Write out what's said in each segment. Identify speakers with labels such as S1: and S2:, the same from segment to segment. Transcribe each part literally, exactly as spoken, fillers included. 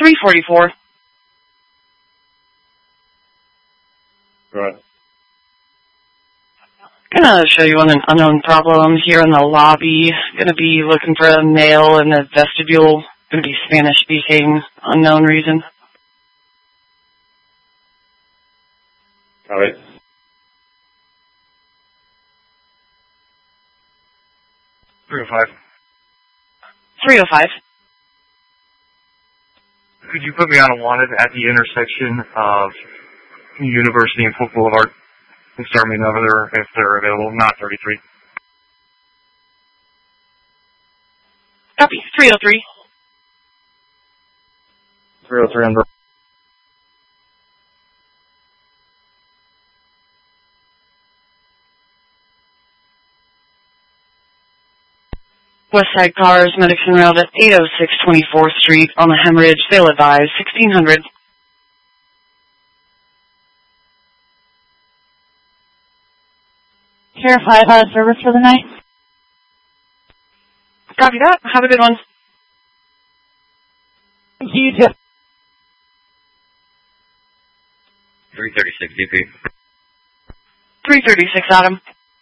S1: three forty-four.
S2: Right.
S1: Gonna show you on an unknown problem here in the lobby. Gonna be looking for a male in the vestibule. Gonna be Spanish speaking, unknown reason.
S2: All right.
S3: three oh five.
S1: three oh five.
S3: Could you put me on a wanted at the intersection of University and Foot Boulevard? And start me another if they're available, not thirty-three.
S1: Copy. three oh three.
S3: three oh three on Ver-
S1: West Side Cars, medics en route at eight oh six twenty-fourth Street on the Hemorrhage. They'll advise sixteen hundred.
S4: Sheriff five out of service for the night.
S1: Copy that. Have a good one.
S4: You too.
S5: three thirty-six D P.
S1: three thirty-six, Adam.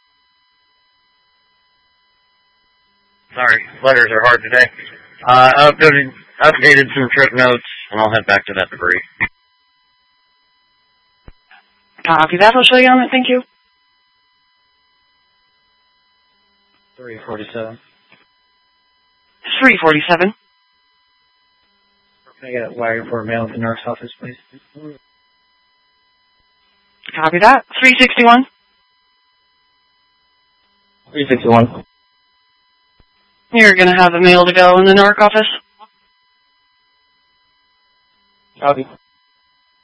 S5: Sorry, letters are hard today. Uh, I updated, updated some trip notes, and I'll head back to that debris.
S1: Copy that. I'll show you on it. Thank you.
S6: three forty-seven.
S1: three forty-seven.
S6: Can I get a wire for a mail at the nurse office, please?
S1: Copy that. three sixty-one.
S6: three sixty-one.
S1: You're going to have a mail to go in the N A R C office.
S6: Copy.